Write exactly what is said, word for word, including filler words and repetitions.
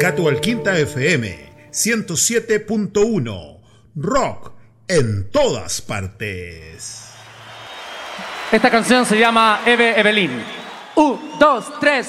Catualquinta F M ciento siete punto uno. Rock en todas partes. Esta canción se llama Eve Evelyn. Un, dos, tres.